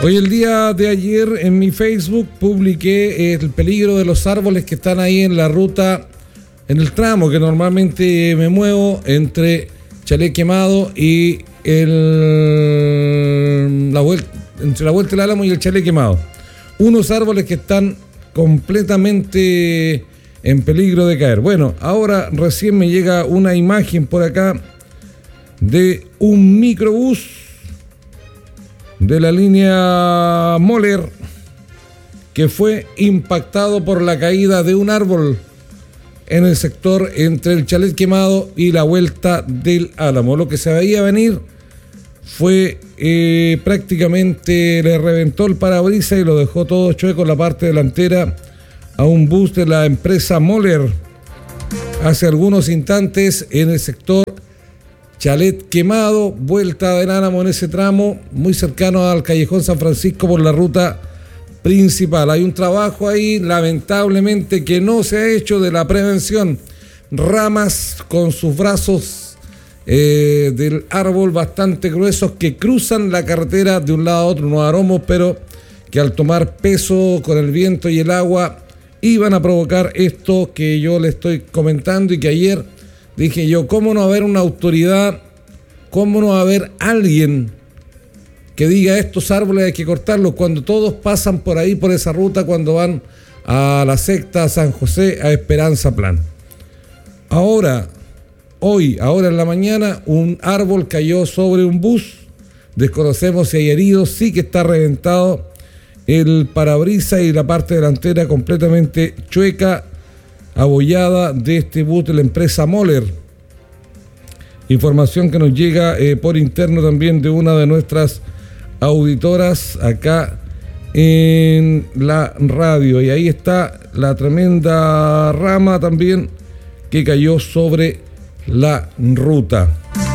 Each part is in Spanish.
Hoy, el día de ayer, en mi Facebook publiqué el peligro de los árboles que están ahí en la ruta, en el tramo que normalmente me muevo entre Chalet Quemado y entre la Vuelta del Álamo y el Chalet Quemado. Unos árboles que están completamente en peligro de caer. Bueno, ahora recién me llega una imagen por acá de un microbús de la línea Moller que fue impactado por la caída de un árbol en el sector entre el Chalet Quemado y la Vuelta del Álamo. Lo que se veía venir fue prácticamente le reventó el parabrisas y lo dejó todo chueco en la parte delantera a un bus de la empresa Moller hace algunos instantes en el sector Chalet Quemado, Vuelta del Álamo, en ese tramo muy cercano al Callejón San Francisco por la ruta principal. Hay un trabajo ahí, lamentablemente, que no se ha hecho de la prevención. Ramas con sus brazos del árbol bastante gruesos que cruzan la carretera de un lado a otro, unos aromos, pero que al tomar peso con el viento y el agua iban a provocar esto que yo le estoy comentando y que ayer dije yo, ¿cómo no va a haber una autoridad? ¿Cómo no va a haber alguien que diga estos árboles hay que cortarlos cuando todos pasan por ahí, por esa ruta, cuando van a la secta, a San José, a Esperanza Plan? Ahora en la mañana, un árbol cayó sobre un bus. Desconocemos si hay heridos, sí que está reventado el parabrisas y la parte delantera completamente chueca, abollada de este bus de la empresa Moller. Información que nos llega por interno también de una de nuestras auditoras acá en la radio. Y ahí está la tremenda rama también que cayó sobre la ruta.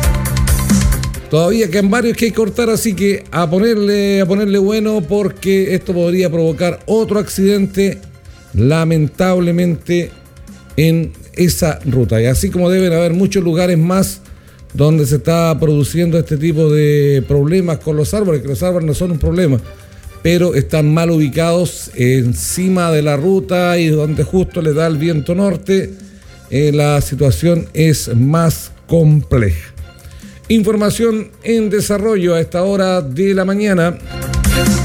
Todavía quedan varios que hay que cortar, así que a ponerle bueno, porque esto podría provocar otro accidente, lamentablemente, en esa ruta. Y así como deben haber muchos lugares más donde se está produciendo este tipo de problemas con los árboles, que los árboles no son un problema, pero están mal ubicados encima de la ruta y donde justo le da el viento norte, la situación es más compleja. Información en desarrollo a esta hora de la mañana.